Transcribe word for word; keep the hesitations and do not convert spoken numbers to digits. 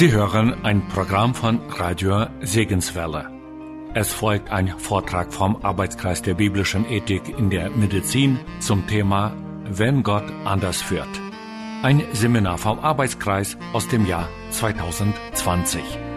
Sie hören ein Programm von Radio Segenswelle. Es folgt ein Vortrag vom Arbeitskreis der biblischen Ethik in der Medizin zum Thema Wenn Gott anders führt. Ein Seminar vom Arbeitskreis aus dem Jahr zweitausendzwanzig.